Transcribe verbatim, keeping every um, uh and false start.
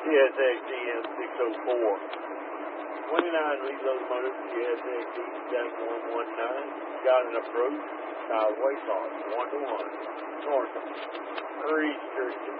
T S X D M six oh four. twenty-nine reload motor, T S X D seven one one nine. Got an approach. Highway loss one to one. North. Hurry, Street.